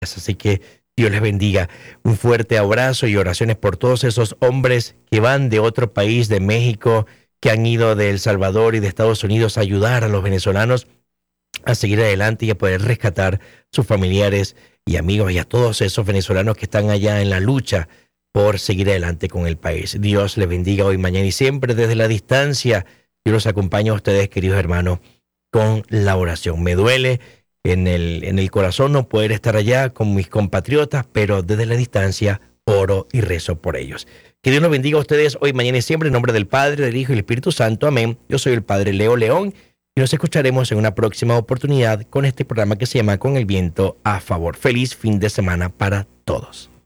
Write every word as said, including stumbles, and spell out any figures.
Así que Dios les bendiga. Un fuerte abrazo y oraciones por todos esos hombres que van de otro país, de México, que han ido de El Salvador y de Estados Unidos a ayudar a los venezolanos a seguir adelante y a poder rescatar sus familiares y amigos y a todos esos venezolanos que están allá en la lucha por seguir adelante con el país. Dios les bendiga hoy, mañana y siempre desde la distancia. Yo los acompaño a ustedes, queridos hermanos, con la oración. Me duele en el, en el corazón no poder estar allá con mis compatriotas, pero desde la distancia oro y rezo por ellos. Que Dios los bendiga a ustedes hoy, mañana y siempre, en nombre del Padre, del Hijo y del Espíritu Santo. Amén. Yo soy el Padre Leo León y nos escucharemos en una próxima oportunidad con este programa que se llama Con el Viento a Favor. Feliz fin de semana para todos.